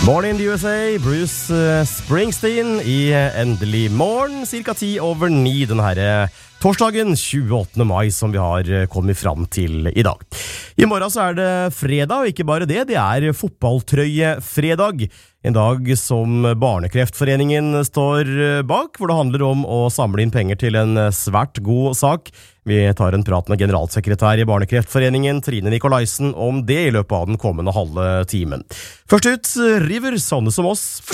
Morning in the USA, Bruce Springsteen i Endelig morgen, cirka 8:10 denne her torsdagen 28. mai som vi har kommet fram til i dag. I morgen så det fredag, og ikke bare det, det fotballtrøyefredag. En dag som Barnekreftforeningen står bak, hvor det handler om å samle inn penger til en svært god sak. Vi tar en prat med generalsekretær i Barnekreftforeningen, Trine Nikolaisen, om det i løpet av den kommende halve timen. Først ut, River, sånne som oss.